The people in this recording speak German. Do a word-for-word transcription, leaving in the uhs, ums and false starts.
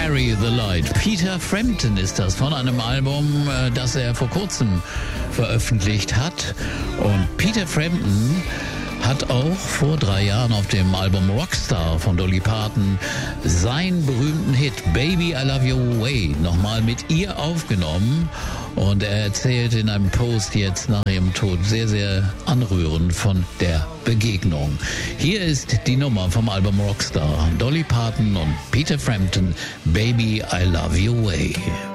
Carry the Light. Peter Frampton ist das von einem Album, das er vor kurzem veröffentlicht hat. Und Peter Frampton hat auch vor drei Jahren auf dem Album Rockstar von Dolly Parton seinen berühmten Hit Baby I Love Your Way nochmal mit ihr aufgenommen. Und er erzählt in einem Post jetzt nach ihrem Tod sehr, sehr anrührend von der Begegnung. Hier ist die Nummer vom Album Rockstar. Dolly Parton und Peter Frampton, Baby I Love Your Way.